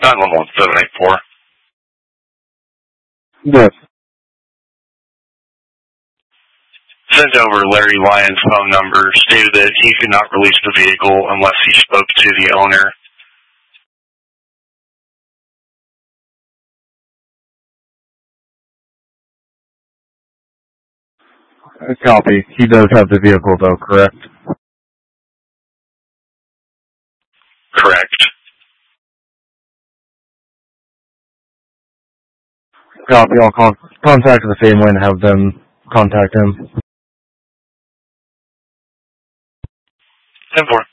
911-784. Yes. Sent over Larry Lyons' phone number, stated that he could not release the vehicle unless he spoke to the owner. Copy. He does have the vehicle, though, correct? Correct. Copy. I'll contact the family and have them contact him. 10-4.